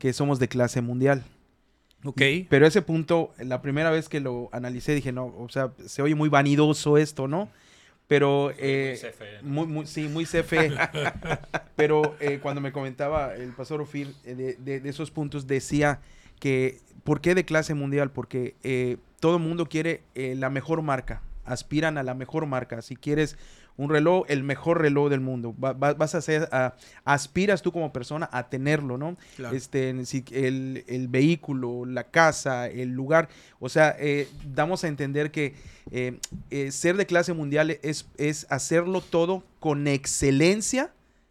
que somos de clase mundial. Ok. Pero ese punto, la primera vez que lo analicé, dije, no, o sea, se oye muy vanidoso esto, ¿no? Pero, muy CFE, ¿no? sí, muy CFE. Pero cuando me comentaba el pastor Ofir de esos puntos, decía que, ¿por qué de clase mundial? Porque todo el mundo quiere la mejor marca, aspiran a la mejor marca. Si quieres un reloj, el mejor reloj del mundo, vas a hacer, aspiras tú como persona a tenerlo, ¿no? Claro. Si el vehículo, la casa, el lugar, o sea, damos a entender que ser de clase mundial es hacerlo todo con excelencia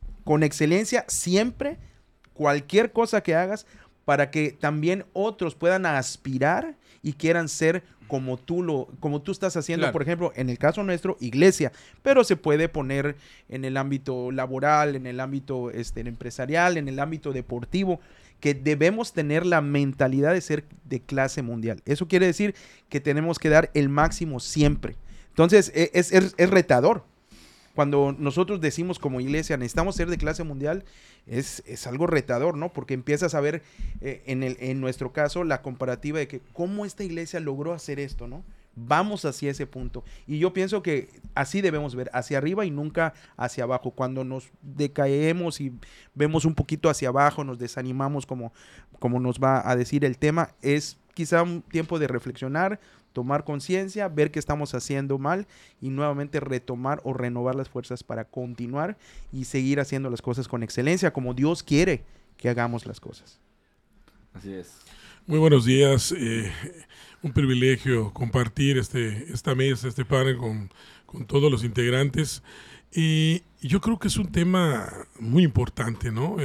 siempre, cualquier cosa que hagas, para que también otros puedan aspirar y quieran ser como tú estás haciendo, Claro. por ejemplo, en el caso nuestro, iglesia, pero se puede poner en el ámbito laboral, en el ámbito empresarial, en el ámbito deportivo, que debemos tener la mentalidad de ser de clase mundial. Eso quiere decir que tenemos que dar el máximo siempre. Entonces, es retador. Cuando nosotros decimos como iglesia necesitamos ser de clase mundial, es algo retador, ¿no? Porque empiezas a ver en nuestro caso la comparativa de que cómo esta iglesia logró hacer esto, ¿no? Vamos hacia ese punto. Y yo pienso que así debemos ver, hacia arriba y nunca hacia abajo. Cuando nos decaemos y vemos un poquito hacia abajo, nos desanimamos como nos va a decir el tema, es quizá un tiempo de reflexionar, tomar conciencia, ver qué estamos haciendo mal y nuevamente retomar o renovar las fuerzas para continuar y seguir haciendo las cosas con excelencia, como Dios quiere que hagamos las cosas. Así es. Muy buenos días. Un privilegio compartir esta mesa, este panel con todos los integrantes. Y yo creo que es un tema muy importante, ¿no?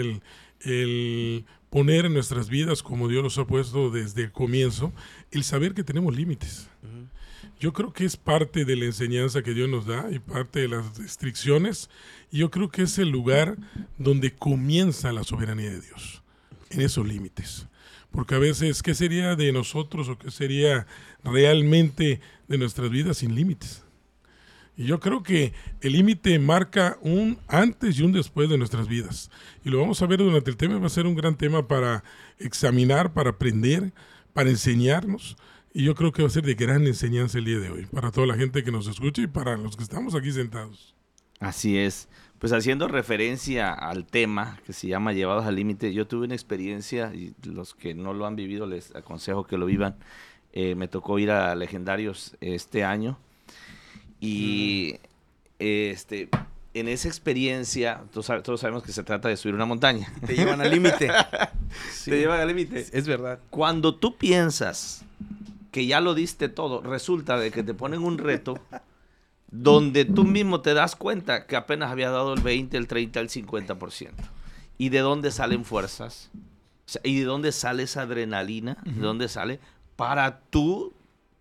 El poner en nuestras vidas, como Dios nos ha puesto desde el comienzo, el saber que tenemos límites. Yo creo que es parte de la enseñanza que Dios nos da y parte de las restricciones. Y yo creo que es el lugar donde comienza la soberanía de Dios, en esos límites. Porque a veces, ¿qué sería de nosotros o qué sería realmente de nuestras vidas sin límites? Y yo creo que el límite marca un antes y un después de nuestras vidas. Y lo vamos a ver durante el tema, va a ser un gran tema para examinar, para aprender, para enseñarnos. Y yo creo que va a ser de gran enseñanza el día de hoy, para toda la gente que nos escucha y para los que estamos aquí sentados. Así es. Pues haciendo referencia al tema que se llama Llevados al Límite, yo tuve una experiencia, y los que no lo han vivido les aconsejo que lo vivan. Me tocó ir a Legendarios este año. Y en esa experiencia, todos sabemos que se trata de subir una montaña. Te llevan al límite. Sí. Te llevan al límite. Es verdad. Cuando tú piensas que ya lo diste todo, resulta de que te ponen un reto donde tú mismo te das cuenta que apenas habías dado el 20, el 30, el 50%. ¿Y de dónde salen fuerzas? O sea, ¿y de dónde sale esa adrenalina? ¿De dónde sale? Para tú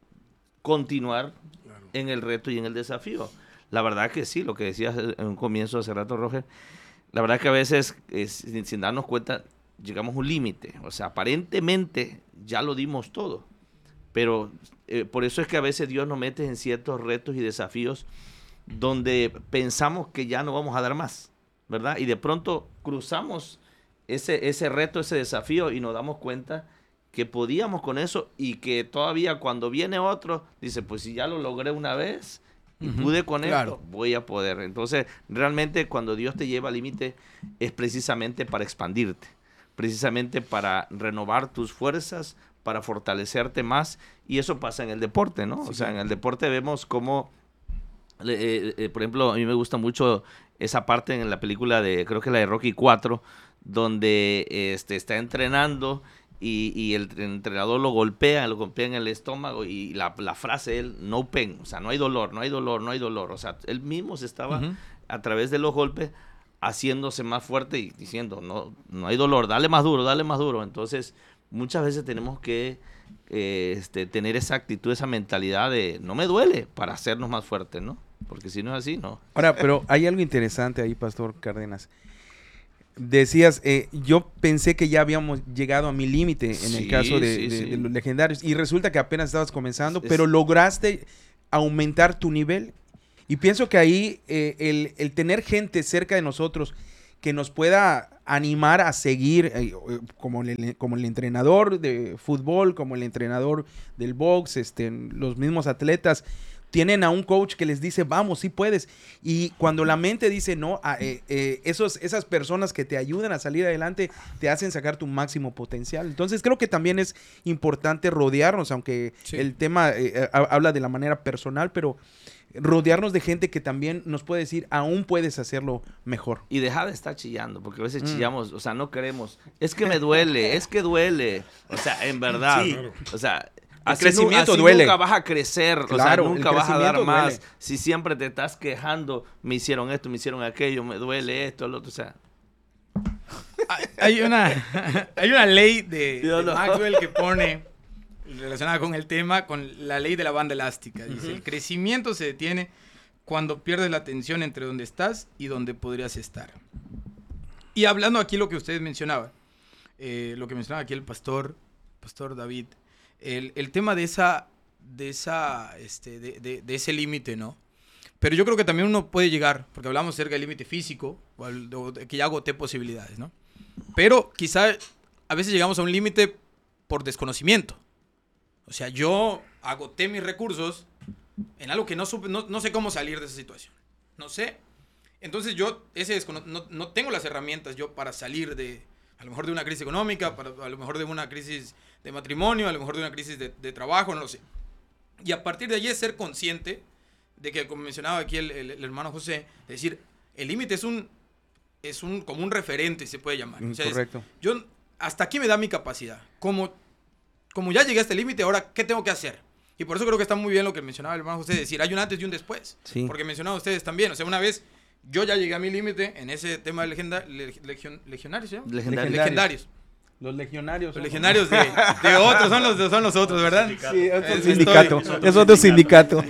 continuar en el reto y en el desafío. La verdad que sí, lo que decías en un comienzo hace rato, Roger, la verdad que a veces, sin darnos cuenta, llegamos a un límite. O sea, aparentemente ya lo dimos todo. Pero por eso es que a veces Dios nos mete en ciertos retos y desafíos donde pensamos que ya no vamos a dar más, ¿verdad? Y de pronto cruzamos ese reto, ese desafío y nos damos cuenta que podíamos con eso y que todavía cuando viene otro, dice, pues si ya lo logré una vez y pude con esto, voy a poder. Entonces, realmente cuando Dios te lleva al límite es precisamente para expandirte, precisamente para renovar tus fuerzas, para fortalecerte más, y eso pasa en el deporte, ¿no? Sí, o sea, en el deporte vemos cómo, por ejemplo, a mí me gusta mucho esa parte en la película creo que la de Rocky 4, donde está entrenando y el entrenador lo golpea en el estómago y la frase de él, no pain, o sea, no hay dolor, no hay dolor, no hay dolor. O sea, él mismo se estaba a través de los golpes haciéndose más fuerte y diciendo, no hay dolor, dale más duro. Entonces, muchas veces tenemos que tener esa actitud, esa mentalidad de no me duele para hacernos más fuertes, ¿no? Porque si no es así, no. Ahora, pero hay algo interesante ahí, Pastor Cárdenas. Decías, yo pensé que ya habíamos llegado a mi límite en el caso de los Legendarios y resulta que apenas estabas comenzando, pero lograste aumentar tu nivel. Y pienso que ahí el tener gente cerca de nosotros que nos pueda animar a seguir como el entrenador de fútbol, como el entrenador del box, los mismos atletas tienen a un coach que les dice, vamos, sí puedes. Y cuando la mente dice no, esas personas que te ayudan a salir adelante te hacen sacar tu máximo potencial. Entonces creo que también es importante rodearnos, aunque el tema habla de la manera personal, pero rodearnos de gente que también nos puede decir, aún puedes hacerlo mejor. Y dejar de estar chillando, porque a veces chillamos, o sea, no queremos. Es que me duele, es que duele. O sea, en verdad. Sí. O sea, el crecimiento duele. Nunca vas a crecer, claro, o sea, nunca vas a dar más. Duele. Si siempre te estás quejando, me hicieron esto, me hicieron aquello, me duele esto, lo otro, o sea. Hay una ley de Maxwell que pone, relacionada con el tema, con la ley de la banda elástica. Dice, el crecimiento se detiene cuando pierdes la tensión entre donde estás y donde podrías estar. Y hablando aquí lo que ustedes mencionaban, lo que mencionaba aquí el pastor David, el tema de ese límite, ¿no? Pero yo creo que también uno puede llegar, porque hablamos acerca del límite físico, o que ya agoté posibilidades, ¿no? Pero quizá a veces llegamos a un límite por desconocimiento. O sea, yo agoté mis recursos en algo que no sé cómo salir de esa situación. No sé. Entonces yo no tengo las herramientas yo para salir a lo mejor de una crisis económica, a lo mejor de una crisis de matrimonio, a lo mejor de una crisis de trabajo, no lo sé. Y a partir de allí es ser consciente de que, como mencionaba aquí el hermano José, es decir, el límite es como un referente, se puede llamar. O sea, correcto. Yo, hasta aquí me da mi capacidad. Como ya llegué a este límite, ahora, ¿qué tengo que hacer? Y por eso creo que está muy bien lo que mencionaba el hermano José, es decir, hay un antes y un después. Sí. Porque mencionaban ustedes también, o sea, una vez yo ya llegué a mi límite en ese tema de legionarios, ¿sí? Legendarios. Los legionarios. Los legionarios de otros, son los otros, ¿verdad? Sí, otro sindicato. Es otro sindicato.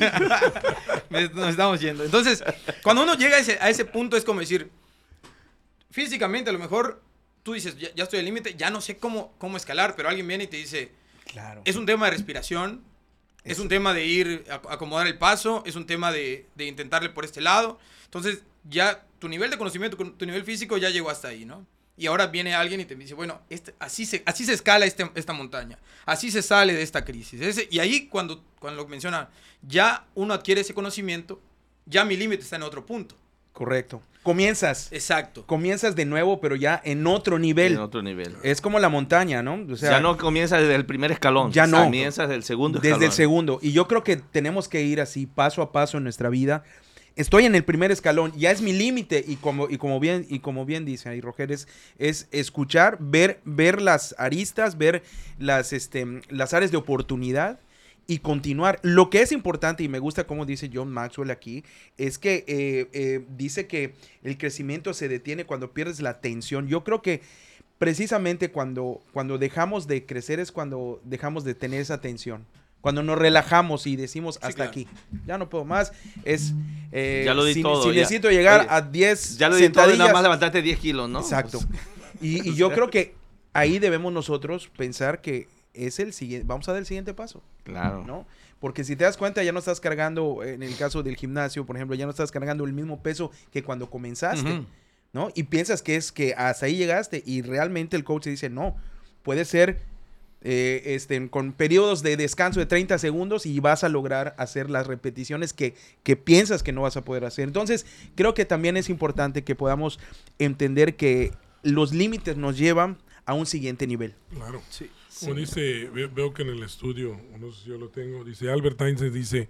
Nos estamos yendo. Entonces, cuando uno llega a ese punto, es como decir, físicamente a lo mejor tú dices, ya estoy al límite, ya no sé cómo escalar, pero alguien viene y te dice, claro, es un tema de respiración, es un tema de ir a acomodar el paso, es un tema de intentarle por este lado. Entonces, ya tu nivel de conocimiento, tu nivel físico ya llegó hasta ahí, ¿no? Y ahora viene alguien y te dice, bueno, así se escala esta montaña, así se sale de esta crisis. Y ahí cuando lo menciona, ya uno adquiere ese conocimiento, ya mi límite está en otro punto. Correcto. Comienzas. Exacto. Comienzas de nuevo, pero ya en otro nivel. En otro nivel. Es como la montaña, ¿no? O sea, ya no comienzas desde el primer escalón. Ya no. Comienzas desde el segundo escalón. Desde el segundo. Y yo creo que tenemos que ir así, paso a paso en nuestra vida. Estoy en el primer escalón, ya es mi límite, y como bien dice ahí Roger, es escuchar, ver las aristas, ver las áreas de oportunidad y continuar. Lo que es importante, y me gusta como dice John Maxwell aquí, es que dice que el crecimiento se detiene cuando pierdes la atención. Yo creo que precisamente cuando dejamos de crecer es cuando dejamos de tener esa atención. Cuando nos relajamos y decimos hasta claro, aquí, ya no puedo más, ya lo di todo, si necesito llegar a 10 ya lo di todo y nada más levantarte 10 kilos, ¿no? Exacto. Pues, y yo creo que ahí debemos nosotros pensar que es el siguiente, vamos a dar el siguiente paso. Claro. ¿No? Porque si te das cuenta, ya no estás cargando, en el caso del gimnasio, por ejemplo, ya no estás cargando el mismo peso que cuando comenzaste, ¿no? Y piensas que hasta ahí llegaste y realmente el coach te dice, no, puede ser con periodos de descanso de 30 segundos y vas a lograr hacer las repeticiones que piensas que no vas a poder hacer. Entonces, creo que también es importante que podamos entender que los límites nos llevan a un siguiente nivel. Claro. Sí. Como dice, veo que en el estudio, no sé si yo lo tengo, dice Albert Einstein, dice,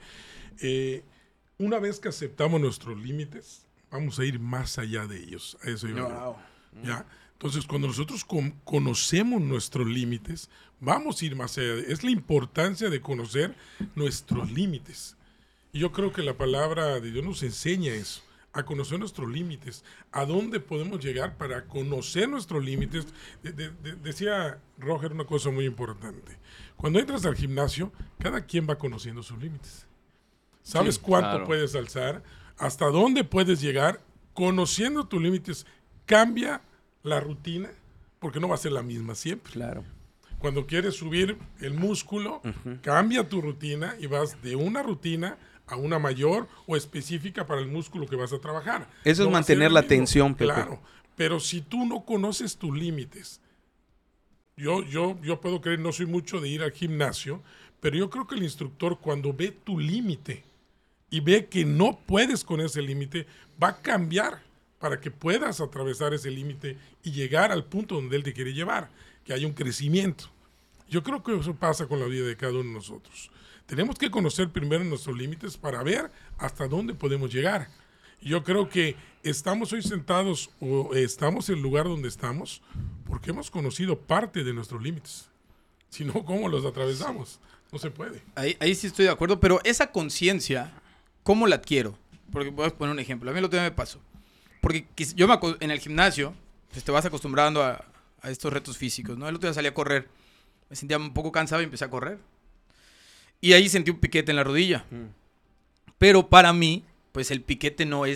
una vez que aceptamos nuestros límites, vamos a ir más allá de ellos. A eso yo ¿ya? Entonces, cuando nosotros conocemos nuestros límites, vamos a ir más allá. Es la importancia de conocer nuestros límites. Y yo creo que la palabra de Dios nos enseña eso, a conocer nuestros límites, a dónde podemos llegar para conocer nuestros límites. Decía Roger una cosa muy importante. Cuando entras al gimnasio, cada quien va conociendo sus límites. ¿Sabes cuánto puedes alzar? ¿Hasta dónde puedes llegar? Conociendo tus límites, cambia la rutina, porque no va a ser la misma siempre. Claro. Cuando quieres subir el músculo, cambia tu rutina y vas de una rutina a una mayor o específica para el músculo que vas a trabajar. Eso es No va a ser mantener el la mismo. tensión, Pepe. Claro, pero si tú no conoces tus límites, yo puedo creer, no soy mucho de ir al gimnasio, pero yo creo que el instructor cuando ve tu límite y ve que no puedes con ese límite, va a cambiar para que puedas atravesar ese límite y llegar al punto donde él te quiere llevar, que haya un crecimiento. Yo creo que eso pasa con la vida de cada uno de nosotros. Tenemos que conocer primero nuestros límites para ver hasta dónde podemos llegar. Yo creo que estamos hoy sentados o estamos en el lugar donde estamos porque hemos conocido parte de nuestros límites. Si no, ¿cómo los atravesamos? No se puede. Ahí sí estoy de acuerdo, pero esa conciencia, ¿cómo la adquiero? Porque voy a poner un ejemplo. A mí el otro día me pasó. Porque en el gimnasio, pues te vas acostumbrando a estos retos físicos, ¿no? El otro día salí a correr. Me sentía un poco cansado y empecé a correr. Y ahí sentí un piquete en la rodilla. Pero para mí, pues el piquete no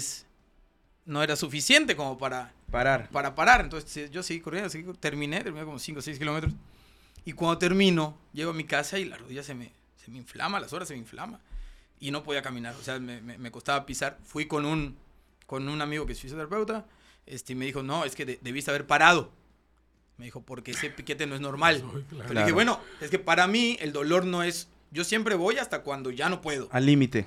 era suficiente como para parar. Entonces yo seguí corriendo, terminé como 5 o 6 kilómetros. Y cuando termino, llego a mi casa y la rodilla se me inflama, las horas se me inflama. Y no podía caminar, o sea, me costaba pisar. Fui con un amigo que es fisioterapeuta, y me dijo, no, es que debiste haber parado. Me dijo, porque ese piquete no es normal. Pero le dije, bueno, es que para mí el dolor no es... Yo siempre voy hasta cuando ya no puedo. Al límite.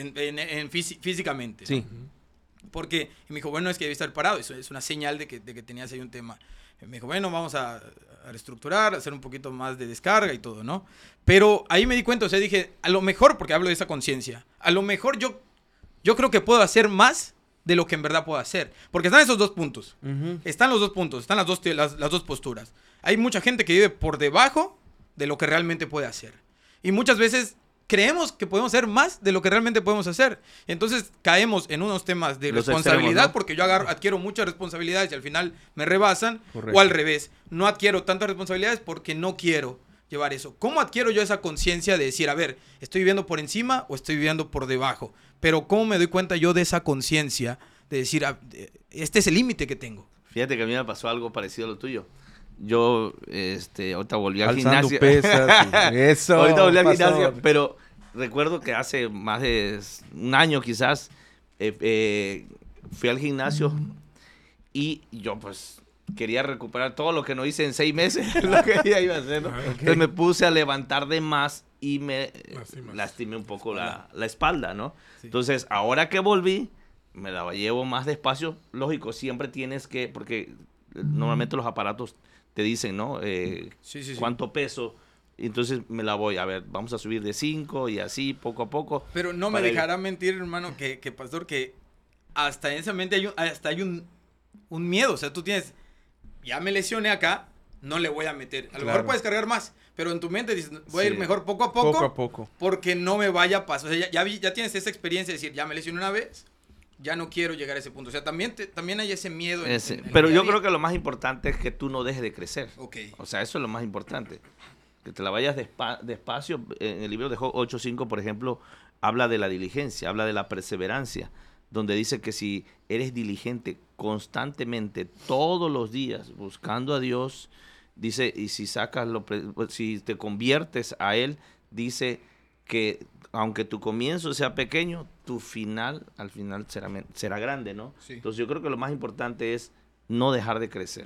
Físicamente. Sí. ¿No? Porque me dijo, bueno, es que debiste haber parado. Eso es una señal de que tenías ahí un tema. Me dijo, bueno, vamos a reestructurar, hacer un poquito más de descarga y todo, ¿no? Pero ahí me di cuenta, o sea, dije, a lo mejor, porque hablo de esa conciencia, a lo mejor yo creo que puedo hacer más de lo que en verdad puedo hacer. Porque están esos dos puntos. Están los dos puntos, están las dos posturas. Hay mucha gente que vive por debajo de lo que realmente puede hacer. Y muchas veces creemos que podemos hacer más de lo que realmente podemos hacer. Entonces caemos en unos temas de Los responsabilidad, extremos, ¿no? porque yo adquiero muchas responsabilidades y al final me rebasan. Correcto. O al revés, no adquiero tantas responsabilidades porque no quiero llevar eso. ¿Cómo adquiero yo esa conciencia de decir, a ver, estoy viviendo por encima o estoy viviendo por debajo? Pero ¿cómo me doy cuenta yo de esa conciencia de decir, este es el límite que tengo? Fíjate que a mí me pasó algo parecido a lo tuyo. Yo, ahorita volví al Alzando gimnasio. pesas. Eso. Ahorita volví al pastor. gimnasio, pero recuerdo que hace más de un año quizás fui al gimnasio y yo pues quería recuperar todo lo que no hice en 6 meses, lo que ya iba a hacer, ¿no? Entonces me puse a levantar de más y me lastimé un poco la espalda, ¿no? Sí. Entonces, ahora que volví, me la llevo más despacio. Lógico, siempre tienes que, porque normalmente los aparatos te dicen, ¿no? Sí. Cuánto peso. Entonces me la voy, a ver, vamos a subir de 5 y así, poco a poco. Pero no me dejará mentir, hermano, que pastor, que hasta en esa mente hay un miedo. O sea, tú tienes, ya me lesioné acá, no le voy a meter. A lo mejor puedes cargar más, pero en tu mente dices, voy a ir mejor poco a poco. Poco a poco. Porque no me vaya a pasar. O sea, ya tienes esa experiencia de decir, ya me lesioné una vez, ya no quiero llegar a ese punto. O sea, también hay ese miedo. En pero el día yo a día. creo que lo más importante es que tú no dejes de crecer. Ok. O sea, eso es lo más importante. Que te la vayas despacio. En el libro de Job 8.5, por ejemplo, habla de la diligencia, habla de la perseverancia, donde dice que si eres diligente constantemente, todos los días, buscando a Dios, dice, y si si te conviertes a Él, dice que aunque tu comienzo sea pequeño, tu final, al final será grande, ¿no? Sí. Entonces yo creo que lo más importante es no dejar de crecer.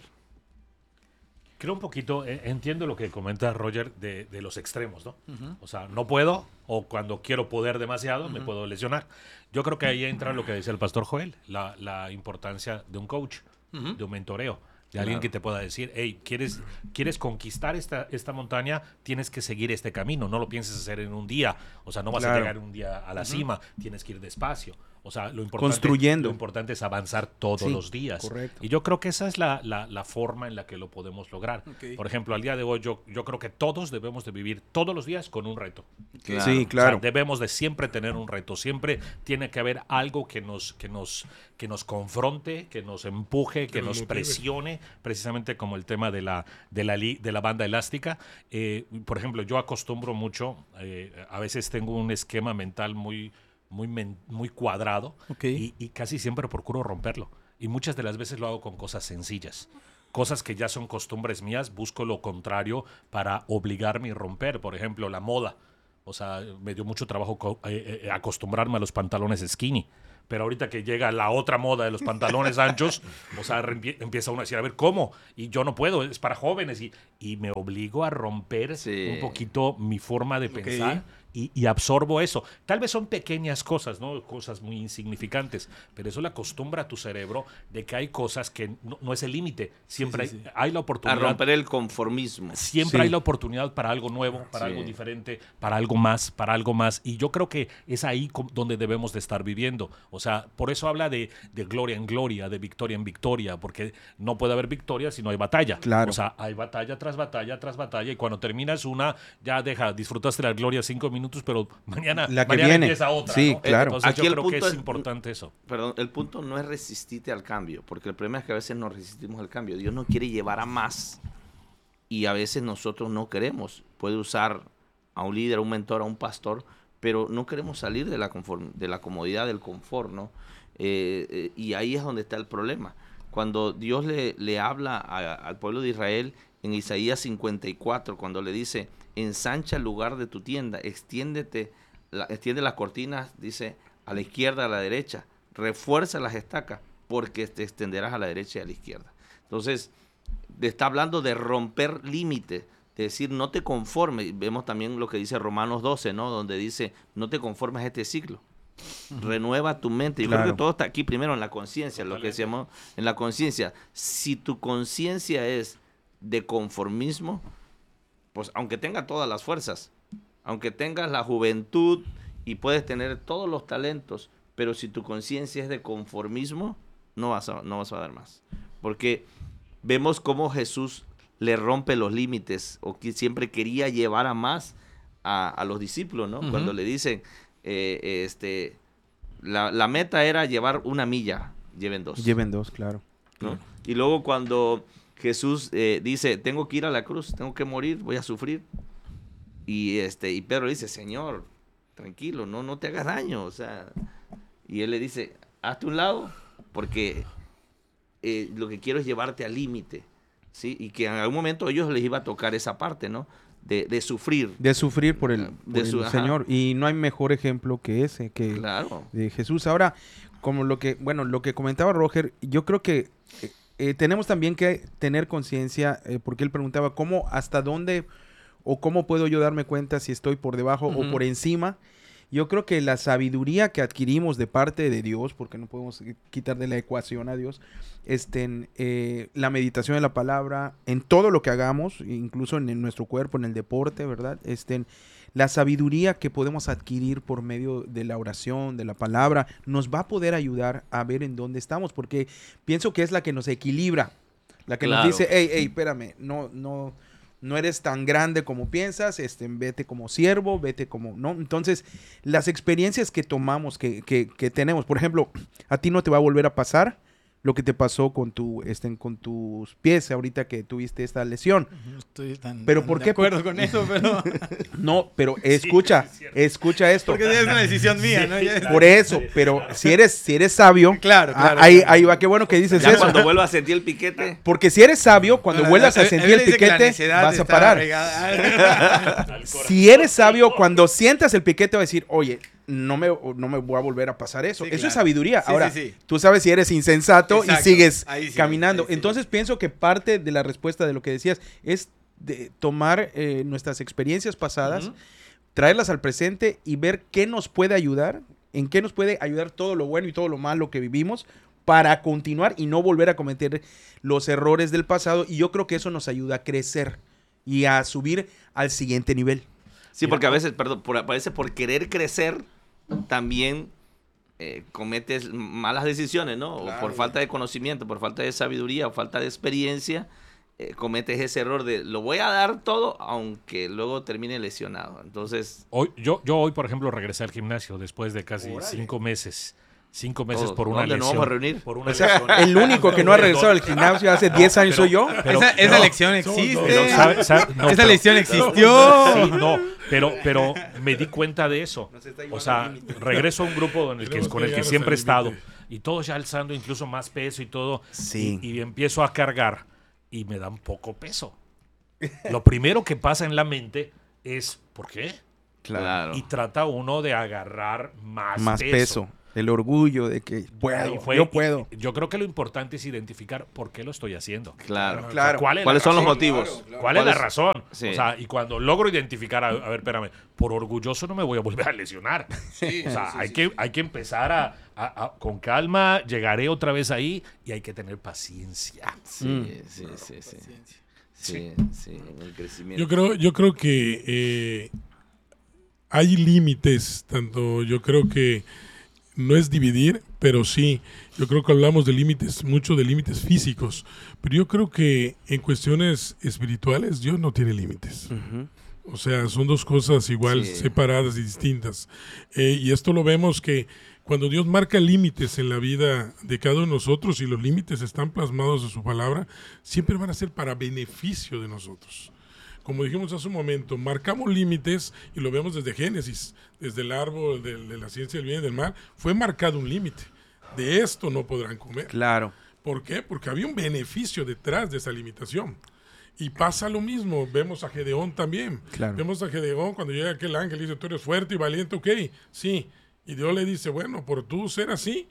Creo un poquito, entiendo lo que comenta Roger de los extremos, ¿no? Ujú. O sea, no puedo, o cuando quiero poder demasiado, me puedo lesionar. Yo creo que ahí entra lo que decía el pastor Joel, la importancia de un coach, de un mentoreo, de alguien que te pueda decir, hey, ¿quieres conquistar esta montaña? Tienes que seguir este camino, no lo pienses hacer en un día, o sea, no vas a llegar un día a la cima, tienes que ir despacio. O sea, lo importante es avanzar todos los días. Correcto. Y yo creo que esa es la forma en la que lo podemos lograr. Okay. Por ejemplo, al día de hoy yo creo que todos debemos de vivir todos los días con un reto. Sí, O sea, claro. debemos de siempre tener un reto. Siempre tiene que haber algo que nos confronte, que nos empuje, que nos motive. presione, precisamente como el tema de la banda elástica. Por ejemplo, yo acostumbro mucho, a veces tengo un esquema mental muy cuadrado, y casi siempre procuro romperlo. Y muchas de las veces lo hago con cosas sencillas. Cosas que ya son costumbres mías, busco lo contrario para obligarme y romper. Por ejemplo, la moda. O sea, me dio mucho trabajo acostumbrarme a los pantalones skinny. Pero ahorita que llega la otra moda de los pantalones anchos, o sea, empieza uno a decir, a ver, ¿cómo? Y yo no puedo, es para jóvenes. Y me obligo a romper un poquito mi forma de pensar y absorbo eso. Tal vez son pequeñas cosas, ¿no? Cosas muy insignificantes, pero eso le acostumbra a tu cerebro de que hay cosas que no es el límite. Siempre hay la oportunidad. A romper el conformismo. Siempre hay la oportunidad para algo nuevo, para algo diferente, para algo más, para algo más. Y yo creo que es ahí donde debemos de estar viviendo. O sea, por eso habla de gloria en gloria, de victoria en victoria, porque no puede haber victoria si no hay batalla. Claro. O sea, hay batalla tras batalla tras batalla, y cuando terminas una, ya disfrutaste la gloria 5 minutos, pero mañana viene empieza otra. Sí, ¿no? claro. Entonces Aquí yo el creo que punto es es- importante eso. Perdón, el punto no es resistirte al cambio, porque el problema es que a veces nos resistimos al cambio. Dios nos quiere llevar a más y a veces nosotros no queremos. Puede usar a un líder, a un mentor, a un pastor, pero no queremos salir de la comodidad, del confort, ¿no? Y ahí es donde está el problema. Cuando Dios le habla al pueblo de Israel en Isaías 54, cuando le dice, ensancha el lugar de tu tienda, extiende las cortinas, dice, a la izquierda, a la derecha, refuerza las estacas, porque te extenderás a la derecha y a la izquierda. Entonces, está hablando de romper límites, de decir, no te conformes. Vemos también lo que dice Romanos 12, ¿no? Donde dice, no te conformes a este siglo. Renueva tu mente. Yo creo Claro. que todo está aquí primero en la conciencia, lo que decíamos en la conciencia. Si tu conciencia es de conformismo, pues aunque tenga todas las fuerzas, aunque tengas la juventud y puedes tener todos los talentos, pero si tu conciencia es de conformismo, no vas a dar más. Porque vemos cómo Jesús le rompe los límites, o que siempre quería llevar a más a los discípulos, ¿no? Cuando le dicen, la meta era llevar 1 milla, lleven 2. Lleven 2, claro. ¿No? Y luego cuando Jesús dice, tengo que ir a la cruz, tengo que morir, voy a sufrir. Y Pedro dice, Señor, tranquilo, no te hagas daño. O sea, y él le dice, hazte un lado, porque lo que quiero es llevarte al límite, ¿sí? Y que en algún momento a ellos les iba a tocar esa parte, ¿no? De sufrir. De sufrir por el Ajá. Señor. Y no hay mejor ejemplo que ese, Claro. de Jesús. Ahora, como lo que comentaba Roger, yo creo que tenemos también que tener conciencia, porque él preguntaba hasta dónde o cómo puedo yo darme cuenta si estoy por debajo o por encima. Yo creo que la sabiduría que adquirimos de parte de Dios, porque no podemos quitar de la ecuación a Dios, la meditación de la palabra, en todo lo que hagamos, incluso en nuestro cuerpo, en el deporte, ¿verdad? La sabiduría que podemos adquirir por medio de la oración, de la palabra, nos va a poder ayudar a ver en dónde estamos, porque pienso que es la que nos equilibra, la que Claro. nos dice, hey, espérame, no eres tan grande como piensas, vete como siervo, vete como, ¿no? Entonces, las experiencias que tomamos, que tenemos, por ejemplo, a ti no te va a volver a pasar lo que te pasó con con tus pies ahorita que tuviste esta lesión. No estoy tan, ¿Pero tan por de qué? acuerdo con eso, pero... No, pero escucha esto. Porque ya es una decisión mía, ¿no? Ya es- Por eso, pero si eres sabio, Claro. ahí va, qué bueno que dices Ya eso. cuando vuelva a sentir el piquete, Porque si eres sabio, cuando Bueno, vuelvas a él sentir el dice que la piquete, necedad vas a está parar. regada. Si eres sabio, cuando sientas el piquete, va a decir, oye, no me voy a volver a pasar eso. Sí, Eso claro. es sabiduría. Sí, Ahora, sí. tú sabes si eres insensato Exacto. y sigues Ahí sí, caminando. ahí sí. Entonces, pienso que parte de la respuesta de lo que decías es de tomar nuestras experiencias pasadas, traerlas al presente y ver qué nos puede ayudar, en qué nos puede ayudar todo lo bueno y todo lo malo que vivimos para continuar y no volver a cometer los errores del pasado. Y yo creo que eso nos ayuda a crecer y a subir al siguiente nivel. sí, porque a veces, a veces por querer crecer, también cometes malas decisiones, ¿no? Claro. O por falta de conocimiento, por falta de sabiduría o falta de experiencia, cometes ese error de lo voy a dar todo, aunque luego termine lesionado. Entonces, Yo hoy, por ejemplo, regresé al gimnasio después de casi 5 meses. 5 meses todos, por una ¿dónde lesión. nos vamos a reunir? Por una O sea, lesión. el único que no ha regresado al gimnasio hace 10 años soy yo. Esa lección existe. Pero, no, Esa pero- lección existió. Sí, no, pero me di cuenta de eso. O sea, regreso a un grupo con el Tenemos que que llegar siempre he hasta el estado. límite. Y todos ya alzando incluso más peso y todo. Sí. Y empiezo a cargar y me dan poco peso. Lo primero que pasa en la mente es, ¿por qué? Claro. Y trata uno de agarrar más peso. El orgullo de que yo puedo. Yo creo que lo importante es identificar por qué lo estoy haciendo. Claro. Claro. ¿Cuáles son los motivos? ¿Cuál es la razón? Sí. O sea, y cuando logro identificar, a ver, espérame, por orgulloso no me voy a volver a lesionar. Sí, O sea, sí, hay que empezar con calma, llegaré otra vez ahí y hay que tener paciencia. Sí, en el crecimiento. Yo creo que hay límites, tanto yo creo que no es dividir, pero sí, yo creo que hablamos de límites, mucho de límites físicos, pero yo creo que en cuestiones espirituales Dios no tiene límites. O sea, son dos cosas igual separadas y distintas. Y esto lo vemos que cuando Dios marca límites en la vida de cada uno de nosotros y los límites están plasmados en su palabra, siempre van a ser para beneficio de nosotros. Como dijimos hace un momento, marcamos límites y lo vemos desde Génesis, desde el árbol de la ciencia del bien y del mal, fue marcado un límite. De esto no podrán comer. Claro. ¿Por qué? Porque había un beneficio detrás de esa limitación. Y pasa lo mismo, vemos a Gedeón también. Claro. Vemos a Gedeón cuando llega aquel ángel y dice, tú eres fuerte y valiente, ok, sí. Y Dios le dice, bueno, por tú ser así,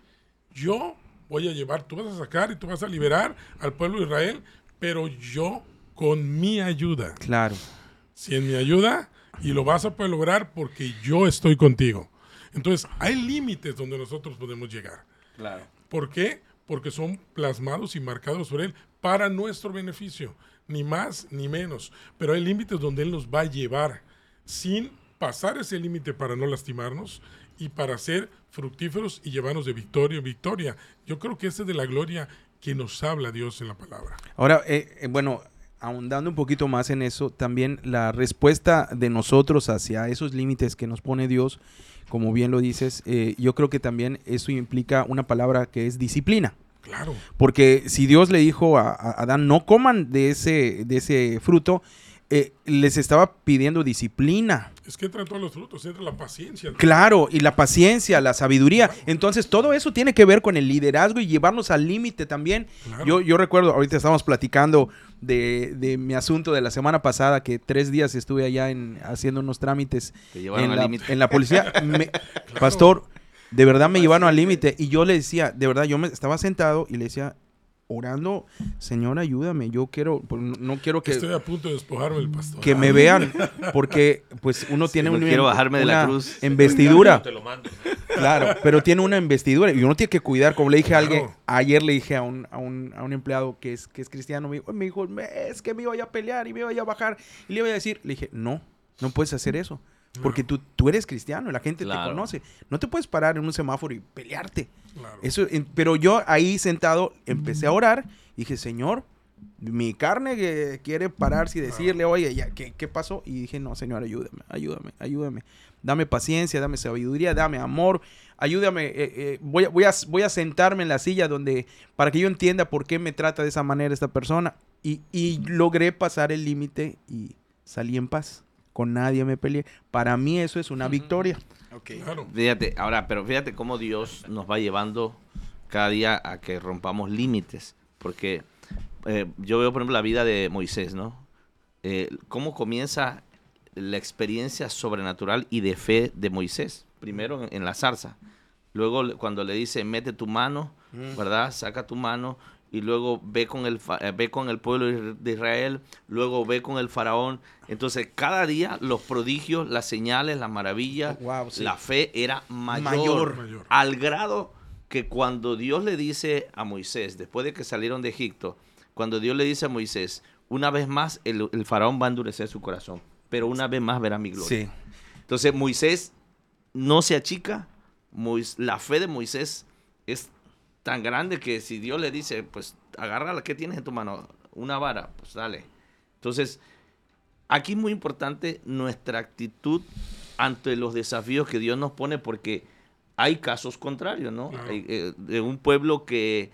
yo voy a llevar, tú vas a sacar y tú vas a liberar al pueblo de Israel, pero yo con mi ayuda. Claro. Si en mi ayuda, y lo vas a poder lograr porque yo estoy contigo. Entonces, hay límites donde nosotros podemos llegar. Claro. ¿Por qué? Porque son plasmados y marcados por Él para nuestro beneficio, ni más ni menos. Pero hay límites donde Él nos va a llevar sin pasar ese límite para no lastimarnos y para ser fructíferos y llevarnos de victoria en victoria. Yo creo que esa es de la gloria que nos habla Dios en la palabra. Ahora, bueno, ahondando un poquito más en eso, también la respuesta de nosotros hacia esos límites que nos pone Dios, como bien lo dices, yo creo que también eso implica una palabra que es disciplina. Claro. Porque si Dios le dijo a Adán, no coman de ese fruto, les estaba pidiendo disciplina. Es que entra todos los frutos, entra la paciencia, ¿no? Claro, y la paciencia, la sabiduría. Entonces, todo eso tiene que ver con el liderazgo y llevarnos al límite también. Claro. Yo recuerdo, ahorita estábamos platicando de mi asunto de la semana pasada, que 3 días estuve allá haciendo unos trámites Te llevaron al límite. en la policía. Pastor, de verdad me llevaron al límite. Y yo le decía, de verdad, yo me estaba sentado y le decía, orando, Señor, ayúdame, yo quiero, no quiero que... Estoy a punto de despojarme del pastor. Que me vean, porque pues uno tiene no quiero bajarme de la cruz. Investidura. Te lo mando. Claro, pero tiene una investidura y uno tiene que cuidar, como le dije a alguien, Claro. ayer le dije a un empleado que es cristiano, me dijo, es que me iba a pelear y me iba a bajar, y le iba a decir, le dije, no puedes hacer eso, porque tú eres cristiano y la gente Claro. te conoce, no te puedes parar en un semáforo y pelearte. Claro. Eso, pero yo ahí sentado empecé a orar, dije, Señor, mi carne que quiere pararse y decirle, oye, ya, ¿qué pasó? Y dije, no, Señor, ayúdame. Dame paciencia, dame sabiduría, dame amor, ayúdame. Voy a sentarme en la silla para que yo entienda por qué me trata de esa manera esta persona. Y logré pasar el límite y salí en paz. Con nadie me peleé. Para mí eso es una victoria. Okay. Claro. Fíjate cómo Dios nos va llevando cada día a que rompamos límites. Porque yo veo, por ejemplo, la vida de Moisés, ¿no? Cómo comienza la experiencia sobrenatural y de fe de Moisés. Primero en la zarza. Luego cuando le dice, mete tu mano, ¿verdad? Saca tu mano. Y luego ve con el pueblo de Israel. Luego ve con el faraón. Entonces, cada día los prodigios, las señales, las maravillas, Wow, sí. la fe era mayor. Al grado que cuando Dios le dice a Moisés, después de que salieron de Egipto, cuando Dios le dice a Moisés, una vez más el faraón va a endurecer su corazón, pero una vez más verá mi gloria. Sí. Entonces, Moisés no se achica. La fe de Moisés es tan grande que si Dios le dice, pues agarra la que tienes en tu mano, una vara, pues dale. Entonces, aquí es muy importante nuestra actitud ante los desafíos que Dios nos pone, porque hay casos contrarios, ¿no? Claro. De un pueblo que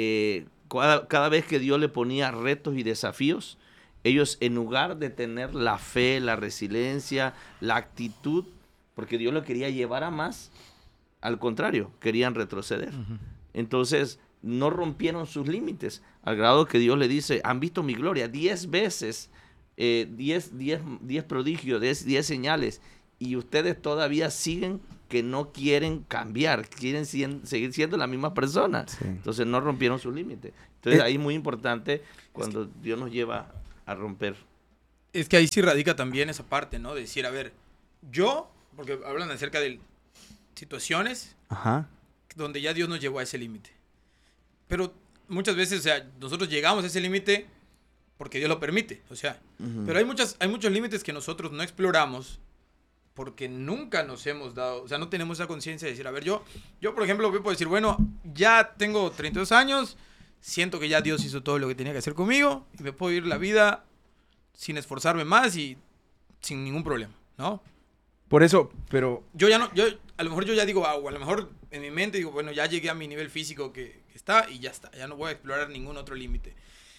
cada vez que Dios le ponía retos y desafíos, ellos en lugar de tener la fe, la resiliencia, la actitud, porque Dios lo quería llevar a más, al contrario, querían retroceder. Entonces, no rompieron sus límites, al grado que Dios le dice, han visto mi gloria 10 veces, 10 prodigios, 10 señales, y ustedes todavía siguen que no quieren cambiar, quieren seguir siendo la misma persona. Sí. Entonces no rompieron su límite. Entonces ahí es muy importante cuando Dios nos lleva a romper. Es que ahí sí radica también esa parte, ¿no? De decir, a ver, porque hablan acerca de situaciones Ajá. donde ya Dios nos llevó a ese límite. Pero muchas veces, o sea, nosotros llegamos a ese límite porque Dios lo permite, o sea. Pero hay muchos límites que nosotros no exploramos porque nunca nos hemos dado, o sea, no tenemos esa conciencia de decir, a ver, yo por ejemplo, puedo decir, bueno, ya tengo 32 años, siento que ya Dios hizo todo lo que tenía que hacer conmigo y me puedo vivir la vida sin esforzarme más y sin ningún problema, ¿no? Por eso, pero... A lo mejor yo ya digo, a lo mejor en mi mente digo, bueno, ya llegué a mi nivel físico que está y ya está, ya no voy a explorar ningún otro límite.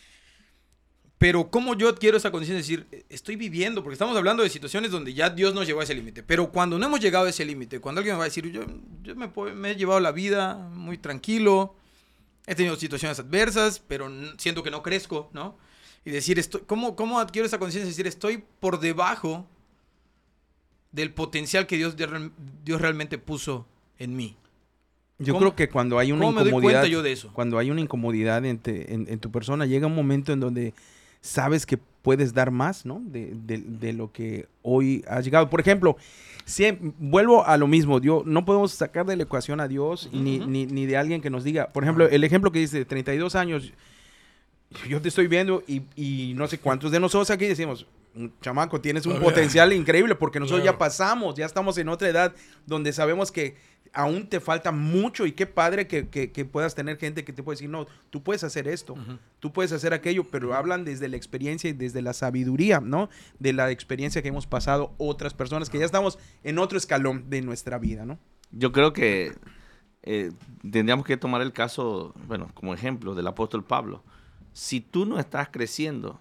Pero ¿cómo yo adquiero esa conciencia de decir, estoy viviendo? Porque estamos hablando de situaciones donde ya Dios nos llevó a ese límite. Pero cuando no hemos llegado a ese límite, cuando alguien me va a decir, yo me he llevado la vida muy tranquilo, he tenido situaciones adversas, pero siento que no crezco, ¿no? Y decir, ¿cómo adquiero esa conciencia de decir, estoy por debajo del potencial que Dios realmente puso en mí? Yo creo que cuando hay una ¿Cómo me doy incomodidad, cuenta yo de eso? cuando hay una incomodidad en tu persona, llega un momento en donde sabes que puedes dar más, ¿no? De lo que hoy has llegado. Por ejemplo, vuelvo a lo mismo. No podemos sacar de la ecuación a Dios ni de alguien que nos diga. Por ejemplo, el ejemplo que dice 32 años, yo te estoy viendo y no sé cuántos de nosotros aquí decimos, chamaco, tienes un potencial increíble porque nosotros ya pasamos, ya estamos en otra edad donde sabemos que aún te falta mucho y qué padre que puedas tener gente que te puede decir, no, tú puedes hacer esto, tú puedes hacer aquello, pero hablan desde la experiencia y desde la sabiduría, ¿no? De la experiencia que hemos pasado otras personas que ya estamos en otro escalón de nuestra vida, ¿no? Yo creo que tendríamos que tomar el caso, bueno, como ejemplo del apóstol Pablo. Si tú no estás creciendo,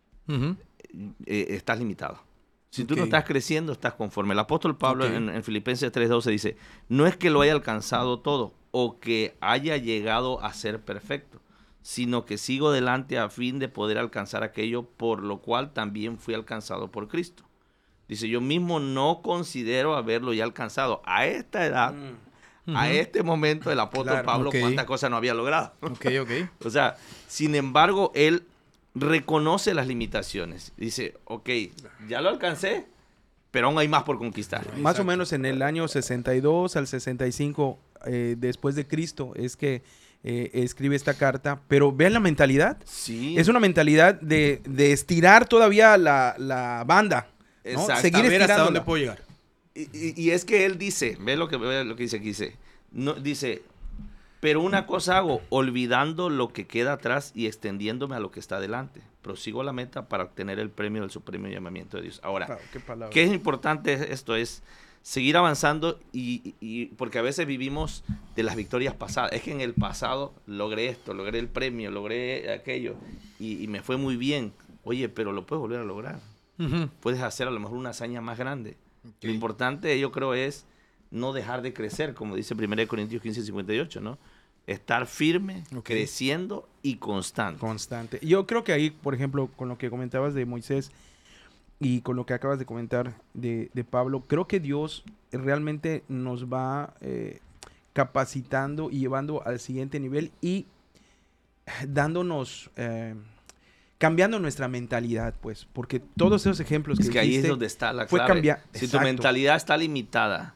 estás limitado. Si tú no estás creciendo, estás conforme. El apóstol Pablo en Filipenses 3:12 dice, no es que lo haya alcanzado todo o que haya llegado a ser perfecto, sino que sigo adelante a fin de poder alcanzar aquello por lo cual también fui alcanzado por Cristo. Dice, yo mismo no considero haberlo ya alcanzado. A esta edad, a este momento, el apóstol Pablo, cuántas cosas no había logrado. O sea, sin embargo, él reconoce las limitaciones. Dice, ya lo alcancé, pero aún hay más por conquistar. Más o menos en el año 62 al 65 después de Cristo es que escribe esta carta. Pero vean la mentalidad. Sí. Es una mentalidad de estirar todavía la banda, ¿no? Exacto. Seguir a ver hasta estirándola. dónde puedo llegar. Y es que él dice, ve lo que dice aquí, dice, pero una cosa hago, olvidando lo que queda atrás y extendiéndome a lo que está delante. Prosigo la meta para obtener el premio del supremo llamamiento de Dios. Ahora, ¿qué es importante esto? Es seguir avanzando y porque a veces vivimos de las victorias pasadas. Es que en el pasado logré esto, logré el premio, logré aquello y me fue muy bien. Oye, pero lo puedes volver a lograr. Puedes hacer a lo mejor una hazaña más grande. Lo importante, yo creo, es no dejar de crecer, como dice 1 Corintios 15:58, ¿no? Estar firme, creciendo y constante. Yo creo que ahí, por ejemplo, con lo que comentabas de Moisés y con lo que acabas de comentar de Pablo, creo que Dios realmente nos va capacitando y llevando al siguiente nivel y dándonos... cambiando nuestra mentalidad, pues, porque todos esos ejemplos que ahí es donde está la clave. Si tu mentalidad está limitada.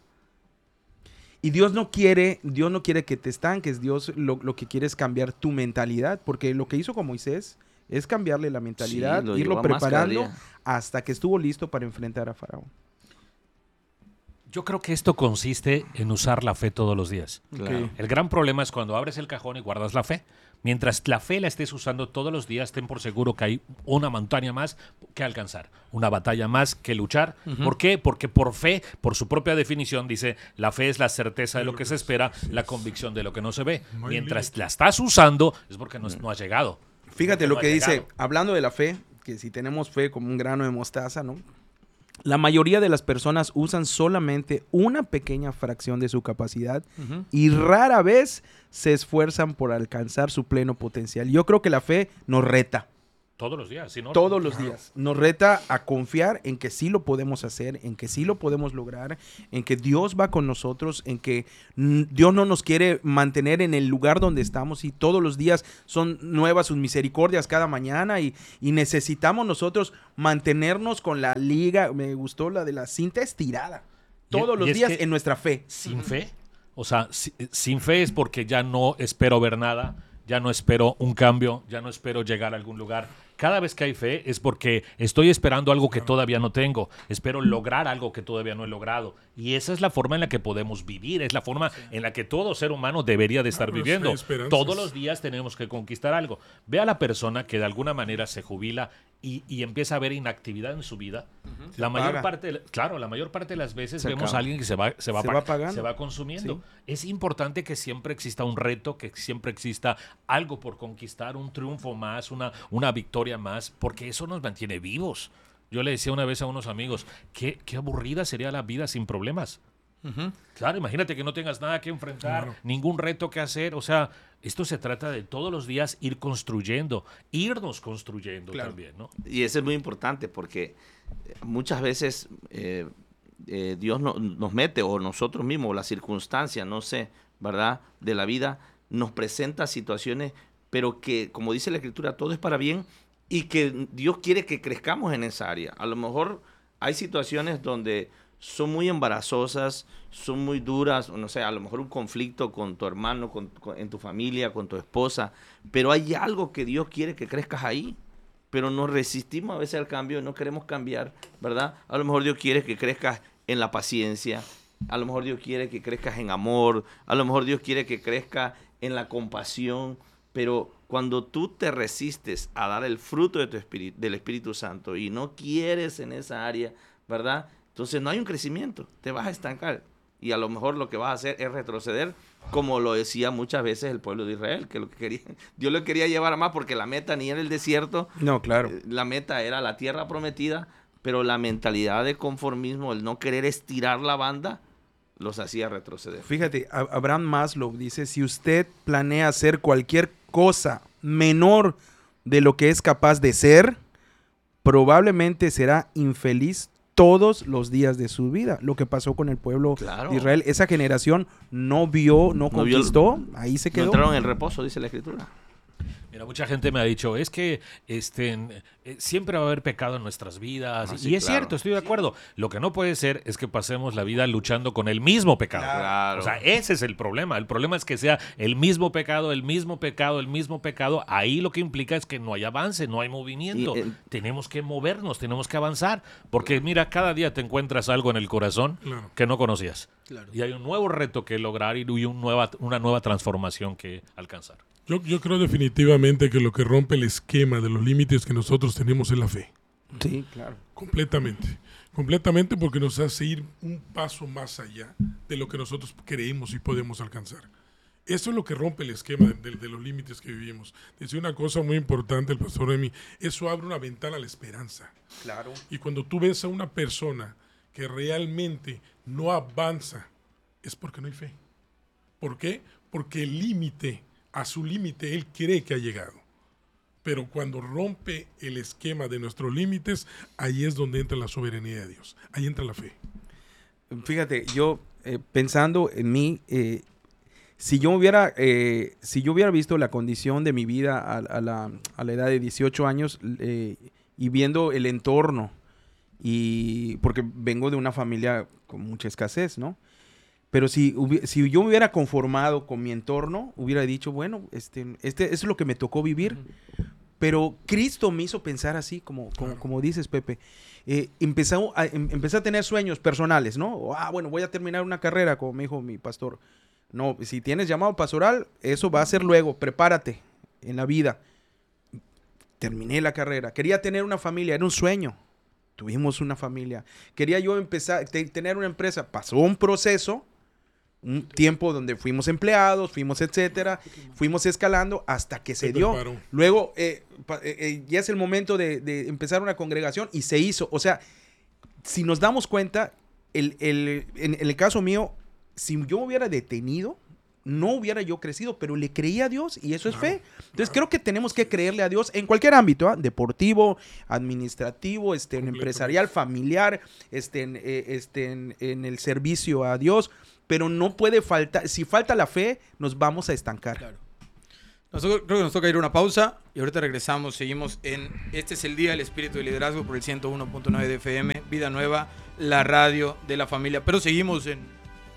Y Dios no quiere que te estanques. Dios lo que quiere es cambiar tu mentalidad, porque lo que hizo con Moisés es cambiarle la mentalidad, irlo preparando hasta que estuvo listo para enfrentar a Faraón. Yo creo que esto consiste en usar la fe todos los días. Claro. El gran problema es cuando abres el cajón y guardas la fe. Mientras la fe la estés usando todos los días, ten por seguro que hay una montaña más que alcanzar, una batalla más que luchar. ¿Por qué? Porque por fe, por su propia definición, dice, la fe es la certeza de lo que se espera, la convicción de lo que no se ve. Mientras la estás usando, es porque no has llegado. Fíjate lo que dice, llegado. hablando de la fe, que si tenemos fe como un grano de mostaza, ¿no? La mayoría de las personas usan solamente una pequeña fracción de su capacidad y rara vez se esfuerzan por alcanzar su pleno potencial. Yo creo que la fe nos reta. Todos los días, si no, Todos los días. Nos reta a confiar en que sí lo podemos hacer, en que sí lo podemos lograr, en que Dios va con nosotros, en que Dios no nos quiere mantener en el lugar donde estamos y todos los días son nuevas sus misericordias cada mañana y necesitamos nosotros mantenernos con la liga. Me gustó la de la cinta estirada. Todos los días en nuestra fe. Sin fe, o sea, sin fe es porque ya no espero ver nada, ya no espero un cambio, ya no espero llegar a algún lugar. Cada vez que hay fe es porque estoy esperando algo que todavía no tengo, espero lograr algo que todavía no he logrado. Y esa es la forma en la que podemos vivir, es la forma en la que todo ser humano debería de estar viviendo. Todos los días tenemos que conquistar algo. Ve a la persona que de alguna manera se jubila y empieza a ver inactividad en su vida. La mayor parte de las veces vemos a alguien que se va consumiendo. Sí. Es importante que siempre exista un reto, que siempre exista algo por conquistar, un triunfo más, una victoria más, porque eso nos mantiene vivos. Yo le decía una vez a unos amigos, qué aburrida sería la vida sin problemas. Claro, imagínate que no tengas nada que enfrentar, ningún reto que hacer. O sea, esto se trata de todos los días ir construyendo, irnos construyendo también, ¿no? Y eso es muy importante porque muchas veces Dios nos mete, o nosotros mismos, o la circunstancia, no sé, ¿verdad?, de la vida, nos presenta situaciones, pero que, como dice la Escritura, todo es para bien y que Dios quiere que crezcamos en esa área. A lo mejor hay situaciones donde son muy embarazosas, son muy duras, no sé, a lo mejor un conflicto con tu hermano, en tu familia, con tu esposa, pero hay algo que Dios quiere que crezcas ahí, pero nos resistimos a veces al cambio, no queremos cambiar, ¿verdad? A lo mejor Dios quiere que crezcas en la paciencia, a lo mejor Dios quiere que crezcas en amor, a lo mejor Dios quiere que crezcas en la compasión, pero cuando tú te resistes a dar el fruto de del Espíritu Santo y no quieres en esa área, ¿verdad?, entonces no hay un crecimiento, te vas a estancar. Y a lo mejor lo que vas a hacer es retroceder, como lo decía muchas veces el pueblo de Israel, que Dios lo quería llevar a más porque la meta ni era el desierto. No, claro. La meta era la tierra prometida, pero la mentalidad de conformismo, el no querer estirar la banda, los hacía retroceder. Fíjate, Abraham Maslow dice, si usted planea hacer cualquier cosa menor de lo que es capaz de ser, probablemente será infeliz todos los días de su vida. Lo que pasó con el pueblo de Israel, esa generación no conquistó, ahí se quedó. No entraron en el reposo, dice la Escritura. Mira, mucha gente me ha dicho, es que siempre va a haber pecado en nuestras vidas. Sí, y es cierto, estoy de acuerdo. Lo que no puede ser es que pasemos la vida luchando con el mismo pecado. Claro. O sea, ese es el problema. El problema es que sea el mismo pecado, el mismo pecado, el mismo pecado. Ahí lo que implica es que no hay avance, no hay movimiento. Tenemos que movernos, tenemos que avanzar. Porque mira, cada día te encuentras algo en el corazón que no conocías. Claro. Y hay un nuevo reto que lograr y una nueva transformación que alcanzar. Yo creo definitivamente que lo que rompe el esquema de los límites que nosotros tenemos es la fe. Sí, claro. Completamente. Completamente, porque nos hace ir un paso más allá de lo que nosotros creemos y podemos alcanzar. Eso es lo que rompe el esquema de los límites que vivimos. Decía una cosa muy importante el pastor Emi, eso abre una ventana a la esperanza. Claro. Y cuando tú ves a una persona que realmente no avanza, es porque no hay fe. ¿Por qué? Porque el límite, a su límite, él cree que ha llegado. Pero cuando rompe el esquema de nuestros límites, ahí es donde entra la soberanía de Dios. Ahí entra la fe. Fíjate, yo pensando en mí, si yo hubiera visto la condición de mi vida a la edad de 18 años y viendo el entorno, y porque vengo de una familia con mucha escasez, ¿no? Pero si yo me hubiera conformado con mi entorno, hubiera dicho, bueno, es lo que me tocó vivir. Pero Cristo me hizo pensar así, como dices, Pepe. Empecé a tener sueños personales, ¿no? Bueno, voy a terminar una carrera, como me dijo mi pastor. No, si tienes llamado pastoral, eso va a ser luego. Prepárate en la vida. Terminé la carrera. Quería tener una familia, era un sueño. Tuvimos una familia. Quería yo empezar tener una empresa. Pasó un proceso, un tiempo donde fuimos empleados, fuimos etcétera, fuimos escalando hasta que se dio. Luego ya es el momento de empezar una congregación y se hizo. O sea, si nos damos cuenta, en el caso mío, si yo me hubiera detenido, no hubiera yo crecido, pero le creí a Dios y eso es fe. Entonces creo que tenemos que creerle a Dios en cualquier ámbito, ¿eh? Deportivo, administrativo, empresarial, familiar, en el servicio a Dios, pero no puede faltar, si falta la fe, nos vamos a estancar. Claro. Nosotros creo que nos toca ir a una pausa y ahorita regresamos, seguimos en Este es el Día del Espíritu de Liderazgo por el 101.9 de FM, Vida Nueva, la radio de la familia, pero seguimos en...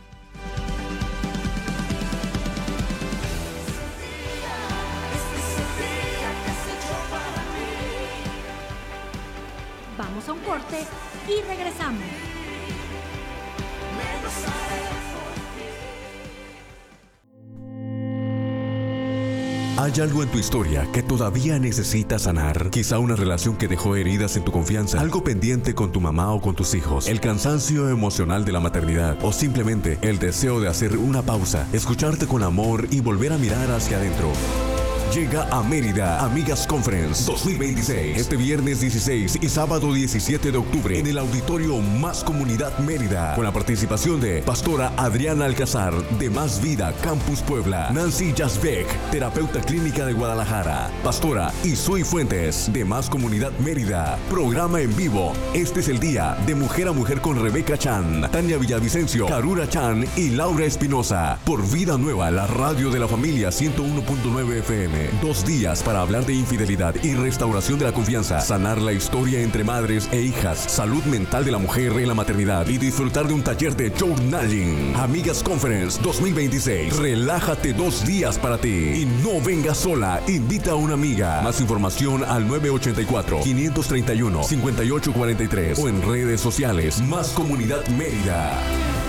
Vamos a un corte y regresamos. ¿Hay algo en tu historia que todavía necesitas sanar? Quizá una relación que dejó heridas en tu confianza, algo pendiente con tu mamá o con tus hijos, el cansancio emocional de la maternidad o simplemente el deseo de hacer una pausa, escucharte con amor y volver a mirar hacia adentro. Llega a Mérida Amigas Conference 2026, este viernes 16 y sábado 17 de octubre en el Auditorio Más Comunidad Mérida, con la participación de Pastora Adriana Alcázar de Más Vida Campus Puebla, Nancy Jasbeck, terapeuta clínica de Guadalajara, Pastora Isui Fuentes de Más Comunidad Mérida, programa en vivo. Este es el día de Mujer a Mujer con Rebeca Chan, Tania Villavicencio, Karura Chan y Laura Espinosa, por Vida Nueva, la radio de la familia 101.9 FM. 2 días para hablar de infidelidad y restauración de la confianza, sanar la historia entre madres e hijas, salud mental de la mujer en la maternidad y disfrutar de un taller de journaling. Amigas Conference 2026. Relájate 2 días para ti y no vengas sola. Invita a una amiga. Más información al 984-531-5843 o en redes sociales. Más Comunidad Mérida.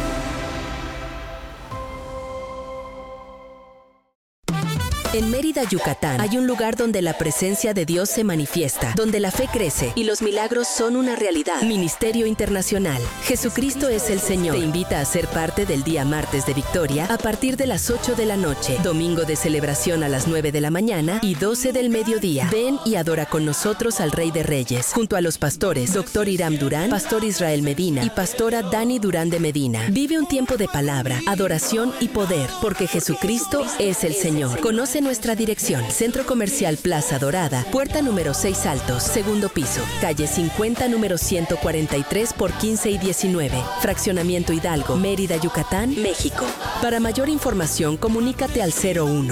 En Mérida, Yucatán, hay un lugar donde la presencia de Dios se manifiesta, donde la fe crece y los milagros son una realidad. Ministerio Internacional. Jesucristo es el Señor. Te invita a ser parte del día martes de Victoria a partir de las 8 de la noche, domingo de celebración a las 9 de la mañana y 12 del mediodía. Ven y adora con nosotros al Rey de Reyes, junto a los pastores Dr. Hiram Durán, Pastor Israel Medina y Pastora Dani Durán de Medina. Vive un tiempo de palabra, adoración y poder, porque Jesucristo es el Señor. Conoce nuestra dirección: Centro Comercial Plaza Dorada, puerta número 6 Altos, segundo piso, calle 50, número 143 por 15 y 19, Fraccionamiento Hidalgo, Mérida, Yucatán, México. Para mayor información, comunícate al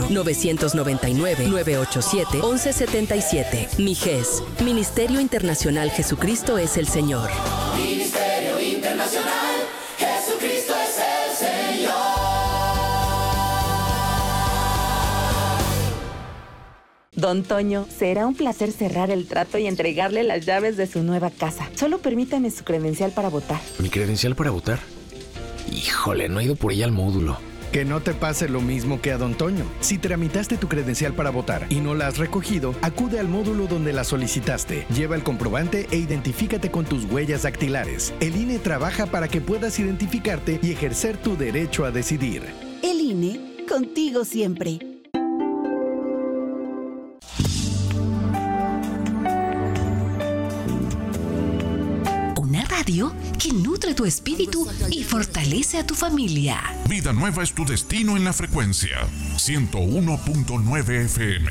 01-999-987-1177. MIGES, Ministerio Internacional Jesucristo es el Señor. Ministerio Internacional Jesucristo es el Señor. Don Toño, será un placer cerrar el trato y entregarle las llaves de su nueva casa. Solo permítame su credencial para votar. ¿Mi credencial para votar? Híjole, no he ido por ella al módulo. Que no te pase lo mismo que a Don Toño. Si tramitaste tu credencial para votar y no la has recogido, acude al módulo donde la solicitaste. Lleva el comprobante e identifícate con tus huellas dactilares. El INE trabaja para que puedas identificarte y ejercer tu derecho a decidir. El INE, contigo siempre. Que nutre tu espíritu y fortalece a tu familia. Vida Nueva es tu destino en la frecuencia 101.9 FM.